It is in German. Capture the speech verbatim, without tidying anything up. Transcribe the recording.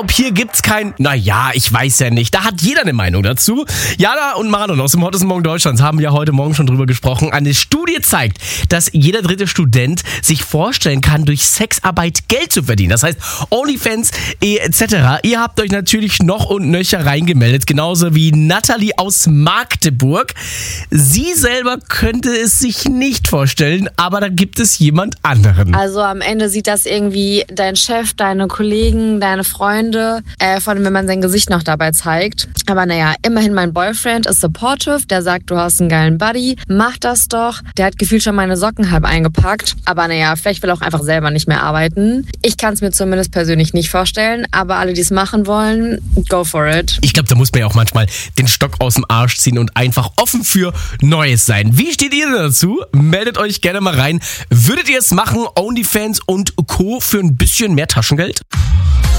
Hier gibt's kein, naja, ich weiß ja nicht. Da hat jeder eine Meinung dazu. Jana und Manon aus dem Hottesten Morgen Deutschlands haben ja heute Morgen schon drüber gesprochen. Eine Studie zeigt, dass jeder dritte Student sich vorstellen kann, durch Sexarbeit Geld zu verdienen. Das heißt, OnlyFans et cetera. Ihr habt euch natürlich noch und nöcher reingemeldet, genauso wie Nathalie aus Magdeburg. Sie selber könnte es sich nicht vorstellen, aber da gibt es jemand anderen. Also am Ende sieht das irgendwie dein Chef, deine Kollegen, deine Freunde, äh, vor allem wenn man sein Gesicht noch dabei zeigt. Aber naja, immerhin mein Boyfriend ist supportive, der sagt, du hast einen geilen Buddy, mach das doch. Der hat gefühlt schon meine Socken halb eingepackt. Aber naja, vielleicht will er auch einfach selber nicht mehr arbeiten. Ich kann es mir zumindest persönlich nicht vorstellen, aber alle, die es machen wollen, go for it. Ich glaube, da muss man ja auch manchmal den Stock aus dem Arsch ziehen und einfach offen für Neues sein. Wie steht ihr dazu? Meldet euch gerne mal rein. Würdet ihr es machen, OnlyFans und Co. für ein bisschen mehr Taschengeld?